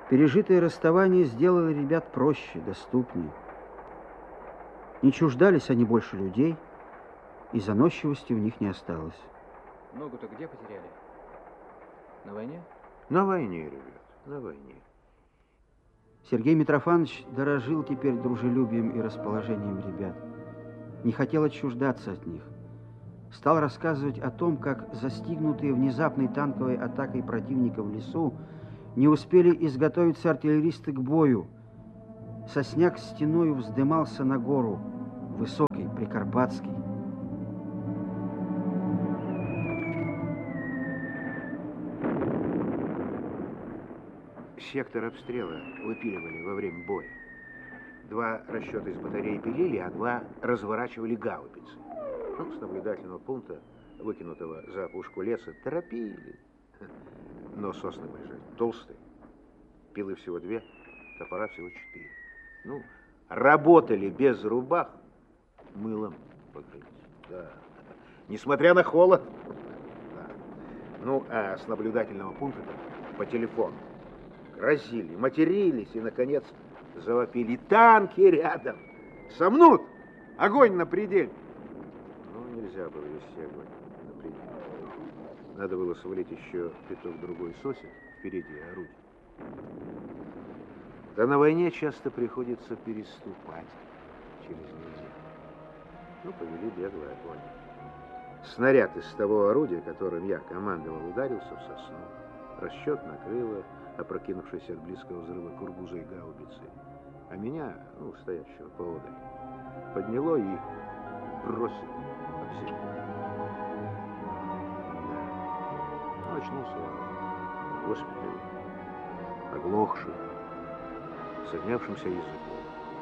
Пережитое расставание сделало ребят проще, доступнее. Не чуждались они больше людей, и заносчивости у них не осталось. Ногу-то где потеряли? На войне? На войне, ребят, на войне. Сергей Митрофанович дорожил теперь дружелюбием и расположением ребят. Не хотел отчуждаться от них. Стал рассказывать о том, как застигнутые внезапной танковой атакой противника в лесу не успели изготовиться артиллеристы к бою. Сосняк стеною вздымался на гору, высокий, прикарпатский. Сектор обстрела выпиливали во время боя. 2 расчета из батареи пилили, а 2 разворачивали гаубицы. Ну, с наблюдательного пункта, выкинутого за опушку леса, торопили. Но сосны были толстые. Пилы всего 2, топора всего 4. Ну, работали без рубах, мылом покрылись. Да. Несмотря на холод. Да. Ну, а с наблюдательного пункта по телефону грозили, матерились и, наконец, завопили: танки рядом! Сомнут! Огонь на пределе! Ну, нельзя было вести огонь на пределе. Надо было свалить еще пяток другой сосен впереди орудий. Да на войне часто приходится переступать через неделю. Ну, повели беглый огонь. Снаряд из того орудия, которым я командовал, ударился в сосну. Расчет накрыло, опрокинувшись от близкого взрыва кургузой гаубицы. А меня, ну, стоящего поодаль, подняло и бросило об землю. Да. Очнулся я в госпитале, оглохший, с отнявшимся языком.